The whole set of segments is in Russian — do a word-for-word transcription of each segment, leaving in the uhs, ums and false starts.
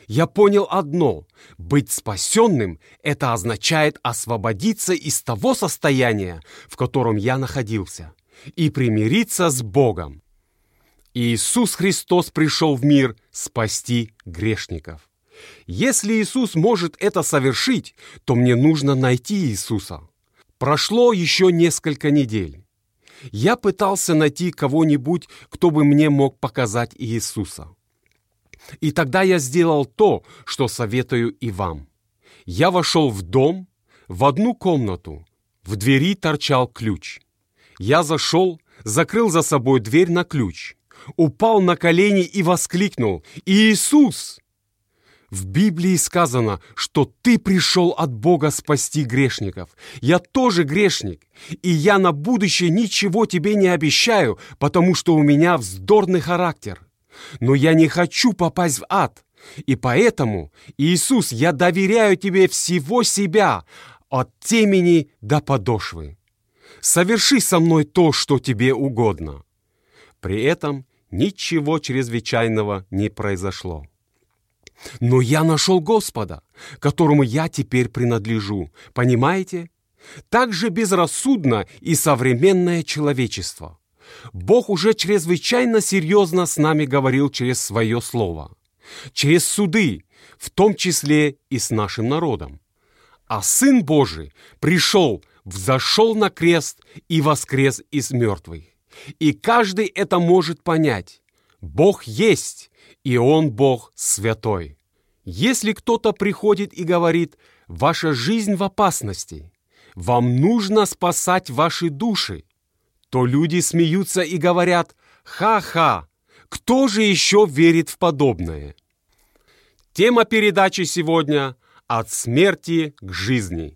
Я понял одно: быть спасенным – это означает освободиться из того состояния, в котором я находился, и примириться с Богом. Иисус Христос пришел в мир спасти грешников. Если Иисус может это совершить, то мне нужно найти Иисуса. Прошло еще несколько недель. Я пытался найти кого-нибудь, кто бы мне мог показать Иисуса. И тогда я сделал то, что советую и вам. Я вошел в дом, в одну комнату. В двери торчал ключ. Я зашел, закрыл за собой дверь на ключ, упал на колени и воскликнул: «Иисус!» В Библии сказано, что ты пришел от Бога спасти грешников. Я тоже грешник, и я на будущее ничего тебе не обещаю, потому что у меня вздорный характер. Но я не хочу попасть в ад, и поэтому, Иисус, я доверяю тебе всего себя, от темени до подошвы. Соверши со мной то, что тебе угодно. При этом ничего чрезвычайного не произошло. Но я нашел Господа, которому я теперь принадлежу. Понимаете? Так же безрассудно и современное человечество. Бог уже чрезвычайно серьезно с нами говорил через свое слово, через суды, в том числе и с нашим народом. А Сын Божий пришел, взошел на крест и воскрес из мертвых. И каждый это может понять. Бог есть, и Он Бог святой. Если кто-то приходит и говорит: «Ваша жизнь в опасности, вам нужно спасать ваши души», то люди смеются и говорят: «Ха-ха, кто же еще верит в подобное?» Тема передачи сегодня – «От смерти к жизни».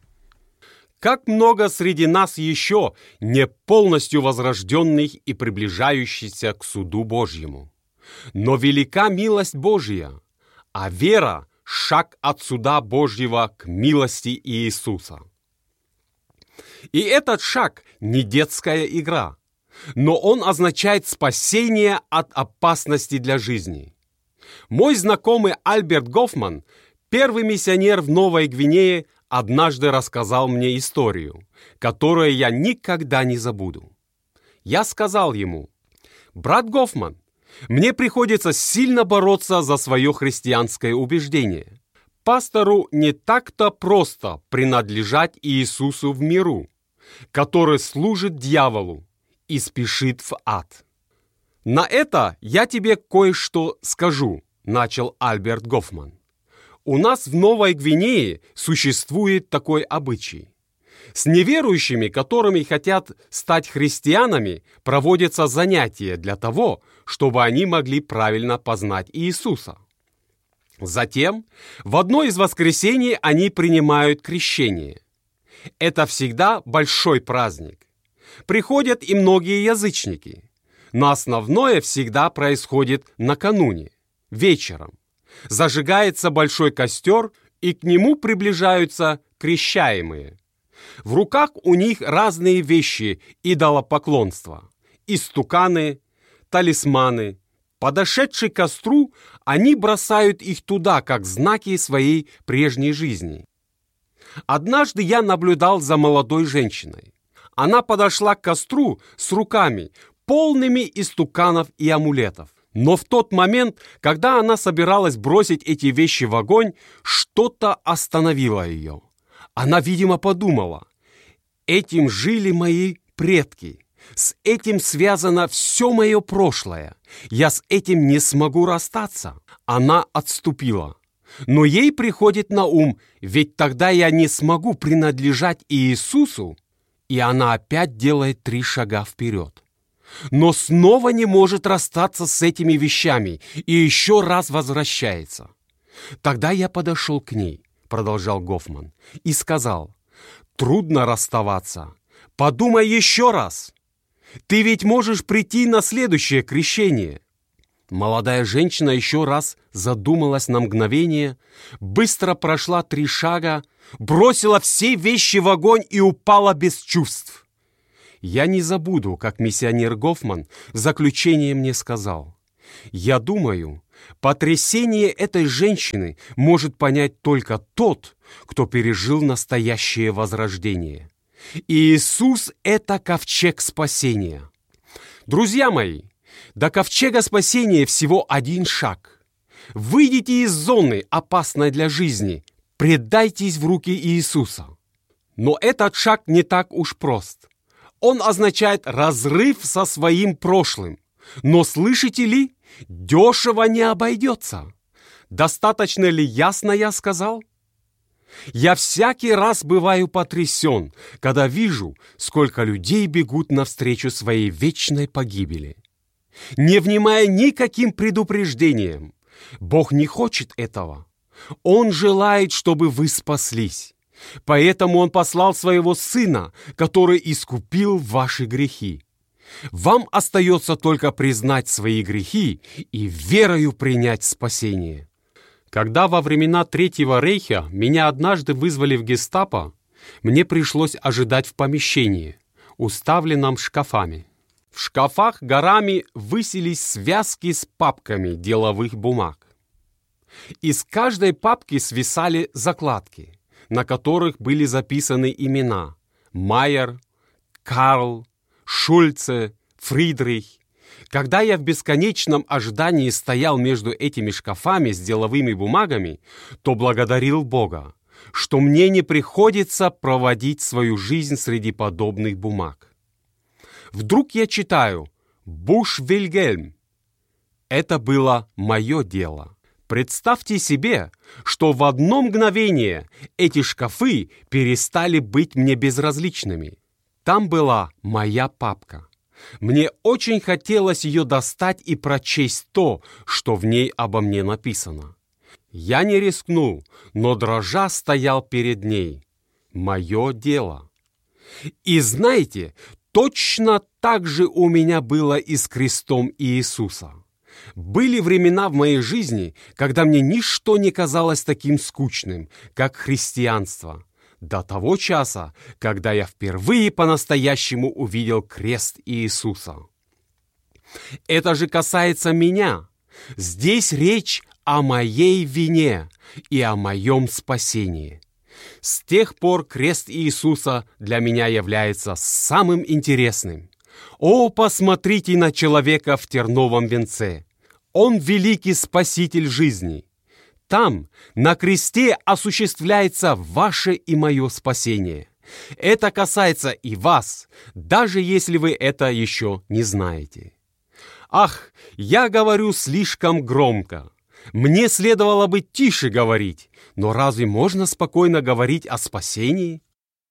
Как много среди нас еще не полностью возрожденных и приближающихся к суду Божьему. Но велика милость Божья, а вера – шаг от суда Божьего к милости Иисуса. И этот шаг не детская игра, но он означает спасение от опасности для жизни. Мой знакомый Альберт Гофман, первый миссионер в Новой Гвинее, однажды рассказал мне историю, которую я никогда не забуду. Я сказал ему: «Брат Гофман, мне приходится сильно бороться за свое христианское убеждение. Пастору не так-то просто принадлежать Иисусу в миру, который служит дьяволу и спешит в ад». «На это я тебе кое-что скажу», — начал Альберт Гофман. «У нас в Новой Гвинее существует такой обычай. С неверующими, которыми хотят стать христианами, проводятся занятия для того, чтобы они могли правильно познать Иисуса. Затем в одно из воскресений они принимают крещение. Это всегда большой праздник. Приходят и многие язычники, но основное всегда происходит накануне, вечером. Зажигается большой костер, и к нему приближаются крещаемые. В руках у них разные вещи идолопоклонства, истуканы, талисманы. Подошедшие к костру, они бросают их туда, как знаки своей прежней жизни. Однажды я наблюдал за молодой женщиной. Она подошла к костру с руками, полными истуканов и амулетов. Но в тот момент, когда она собиралась бросить эти вещи в огонь, что-то остановило ее. Она, видимо, подумала: этим жили мои предки, с этим связано все мое прошлое, я с этим не смогу расстаться. Она отступила. Но ей приходит на ум: ведь тогда я не смогу принадлежать Иисусу, и она опять делает три шага вперед. Но снова не может расстаться с этими вещами и еще раз возвращается. Тогда я подошел к ней, продолжал Гофман, и сказал: трудно расставаться. Подумай еще раз. Ты ведь можешь прийти на следующее крещение. Молодая женщина еще раз задумалась на мгновение, быстро прошла три шага, бросила все вещи в огонь и упала без чувств. Я не забуду, как миссионер Гофман в заключение мне сказал: «Я думаю, Потрясение этой женщины может понять только тот, кто пережил настоящее возрождение. Иисус – это ковчег спасения. Друзья мои, до ковчега спасения всего один шаг. Выйдите из зоны, опасной для жизни, предайтесь в руки Иисуса. Но этот шаг не так уж прост. Он означает разрыв со своим прошлым. Но слышите ли, дешево не обойдется. Достаточно ли ясно я сказал? Я всякий раз бываю потрясен, когда вижу, сколько людей бегут навстречу своей вечной погибели. Не внимая никаким предупреждениям, Бог не хочет этого. Он желает, чтобы вы спаслись. Поэтому Он послал Своего Сына, который искупил ваши грехи. Вам остается только признать свои грехи и верою принять спасение. Когда во времена Третьего рейха меня однажды вызвали в гестапо, мне пришлось ожидать в помещении, уставленном шкафами. В шкафах горами высились связки с папками деловых бумаг. Из каждой папки свисали закладки, на которых были записаны имена Майер, Карл, Шульце, Фридрих. Когда я в бесконечном ожидании стоял между этими шкафами с деловыми бумагами, то благодарил Бога, что мне не приходится проводить свою жизнь среди подобных бумаг. Вдруг я читаю «Буш Вильгельм». Это было мое дело. Представьте себе, что в одно мгновение эти шкафы перестали быть мне безразличными. Там была моя папка. Мне очень хотелось ее достать и прочесть то, что в ней обо мне написано. Я не рискнул, но дрожа стоял перед ней. Мое дело. И знаете, точно так же у меня было и с крестом Иисуса. Были времена в моей жизни, когда мне ничто не казалось таким скучным, как христианство. До того часа, когда я впервые по-настоящему увидел крест Иисуса. Это же касается меня. Здесь речь о моей вине и о моем спасении. С тех пор крест Иисуса для меня является самым интересным. О, посмотрите на человека в терновом венце! Он великий спаситель жизни. Там, на кресте, осуществляется ваше и мое спасение. Это касается и вас, даже если вы это еще не знаете. Ах, я говорю слишком громко. Мне следовало бы тише говорить, но разве можно спокойно говорить о спасении?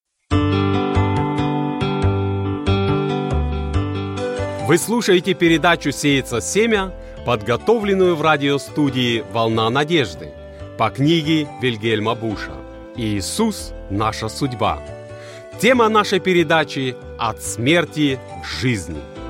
Вы слушаете передачу «Сеется семя», подготовленную в радиостудии «Волна надежды» по книге Вильгельма Буша «Иисус – наша судьба». Тема нашей передачи «От смерти к жизни».